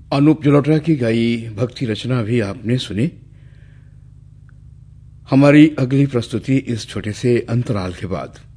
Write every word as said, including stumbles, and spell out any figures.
अनूप जलोटा की गाई भक्ति रचना भी आपने सुनी। हमारी अगली प्रस्तुति इस छोटे से अंतराल के बाद।